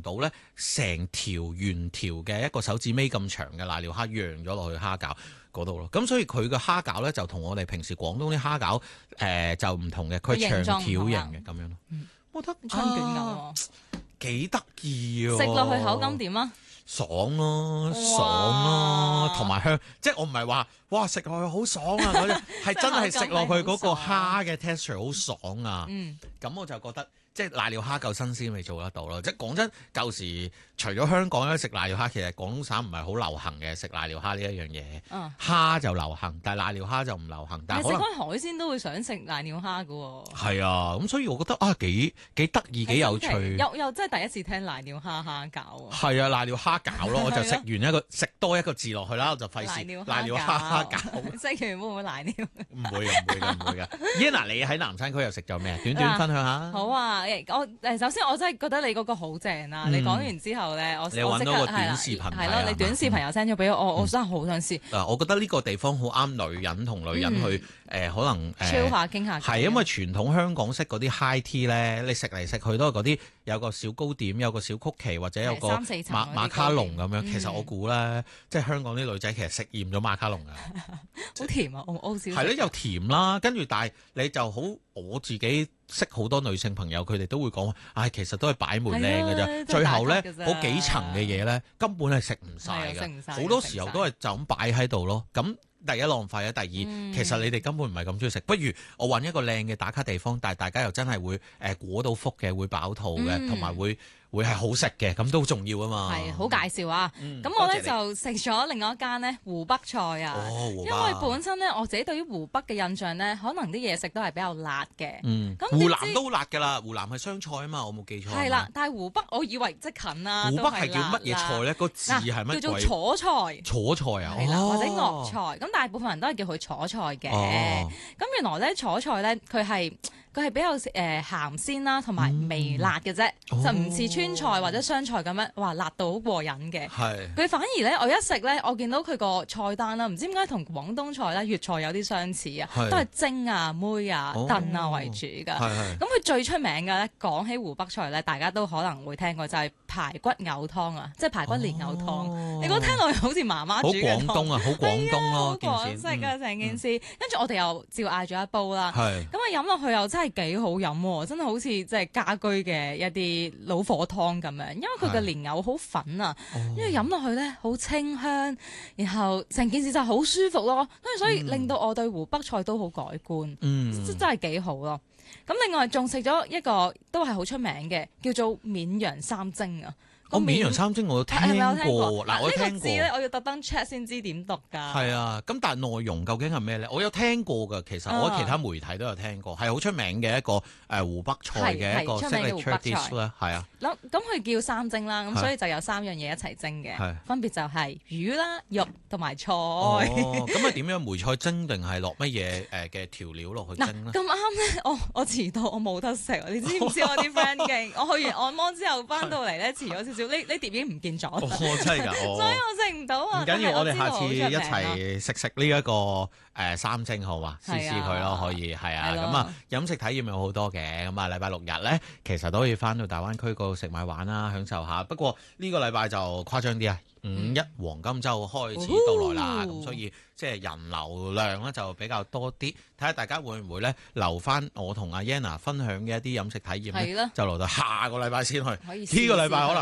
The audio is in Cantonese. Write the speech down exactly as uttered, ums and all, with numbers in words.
到咧成條圓條嘅一個手指尾咁長嘅瀨尿蝦釀咗落去蝦餃嗰度咯。咁所以佢嘅蝦餃咧就同我哋平時廣東啲蝦餃誒、呃、就唔同嘅，佢係長條型嘅咁樣咯。 嗯、 我覺得春卷咁幾得意喎！ 食落去口感點啊？ 爽咯，爽咯，同埋香，即係我唔係話哇食落去好爽啊嗰隻，係真係食落去嗰個蝦嘅 texture 好爽啊！ 嗯， 咁我就覺得即係瀨尿蝦夠新鮮，咪做得到咯。即係講真，舊時除咗香港咧食瀨尿蝦，其實廣東省唔係好流行嘅食瀨尿蝦呢一樣嘢。 嗯， 蝦就流行，但係瀨尿蝦就唔流行。但係可能食開海鮮都會想食瀨尿蝦㗎喎。 係啊，咁所以我覺得啊幾幾得意，幾有趣。 又又真係第一次聽瀨尿蝦蝦餃啊！ 係啊，瀨尿蝦餃咯，我就食完一個食多一個字落去啦，我就費事瀨尿蝦蝦餃。 食完會唔會瀨尿？ 唔會嘅，唔會嘅，唔會嘅。Yana，你喺南山區又食咗咩？短短分享下。 好啊，我誒首先我真係覺得你嗰個好正啊！你講完之後咧，我你揾到個短視頻係咯，你短視頻又 send 咗俾我，我我真係好想試。 嗱，我覺得呢個地方好啱女人同女人去誒，可能誒超下傾下。 係因為傳統香港式嗰啲 high tea 咧，你食嚟食去都係嗰啲有個小糕點，有個小曲奇或者有個馬馬卡龍咁樣。其實我估咧，即係香港啲女仔其實食厭咗馬卡龍㗎。 好甜啊！我我少。 係咧，又甜啦，跟住但係你就好，我自己識好多女性朋友，佢哋都會講，唉，其實都係擺門靚嘅啫，最後咧嗰幾層嘅嘢咧根本係食唔晒嘅，好多時候都係就咁擺喺度咯。咁第一浪費啊，第二、嗯、其實你哋根本唔係咁中意食，不如我揾一個靚嘅打卡地方，但係大家又真係會誒果到福嘅，會飽肚嘅，同埋、嗯、會。會係好食嘅，咁都好重要啊嘛。 係好介紹啊！咁、嗯、我咧就食咗另外一間咧湖北菜啊。哦、因為本身咧我自己對於湖北嘅印象咧，可能啲嘢食都係比較辣嘅。 嗯，咁湖南都辣㗎啦，湖南係湘菜啊嘛，我冇記錯。 係啦，但係湖北我以為即近啦。 湖北係叫乜嘢菜咧？個字係乜？ 叫做楚菜。 楚菜啊， 係啦， 哦、 或者粵菜。咁大部分人都係叫佢楚菜嘅。咁、哦、原來咧楚菜咧，佢係。佢係比較誒、呃、鹹鮮啦，同埋微辣嘅啫，嗯、就唔似川菜或者湘菜咁樣，哇辣到好過癮嘅。係佢反而咧，我一食咧，我見到佢個菜單啦，唔知點解同廣東菜咧、粵菜有啲相似啊，是都係蒸啊、燜啊、燉啊為主㗎。咁佢最出名嘅咧，講起湖北菜咧，大家都可能會聽過，就係、是、排骨牛湯啊，即係排骨蓮藕湯。哦、你覺得聽落去好似媽媽煮嘅湯，好廣東啊，好廣東咯，好廣式啊成件事。跟住、嗯、我哋又照嗌咗一煲啦，咁啊飲落去又真係幾好飲喎，真係好似即係家居嘅一啲老火湯咁樣，因為佢嘅蓮藕好粉啊，因為飲落去咧好清香，然後成件事就好舒服咯，跟住所以令到我對湖北菜都好改觀，嗯、真真係幾好咯。咁另外仲食咗一個都係好出名嘅，叫做綿羊三蒸啊。 我綿羊三蒸我都聽過，嗱我聽過。呢個字咧， 我要特登 check 先知點讀㗎。係啊，咁但係內容究竟係咩咧？我有聽過㗎，其實我喺其他媒體都有聽過，係好出名嘅一個誒湖北菜嘅一個 signature dish 啦，係啊。咁咁佢叫三蒸啦，咁所以就有三樣嘢一齊蒸嘅，分別就係魚啦、肉同埋菜。哦， 咁係點樣梅菜蒸定係落乜嘢誒嘅調料落去蒸咧？ 咁啱咧，我我遲到，我冇得食，你知唔知我啲 friend 勁？我去完按摩之後翻到嚟咧，遲咗少少，呢呢碟已經唔見咗。哦， 真係㗎， 所以我食唔到啊。 唔緊要，我哋下次一齊食食呢一個誒三蒸好嘛？試試佢咯，可以係啊。咁啊，飲食體驗有好多嘅。咁啊，禮拜六日咧，其實都可以翻到大灣區嗰度食買玩啦，享受下。不過呢個禮拜就誇張啲啊！五一黃金週開始到來啦，咁、哦、所以即係人流量咧就比較多啲，睇下大家會唔會咧留翻我同阿 Yana 分享嘅一啲飲食體驗咧，的就留到下個禮拜先去。呢個禮拜可能。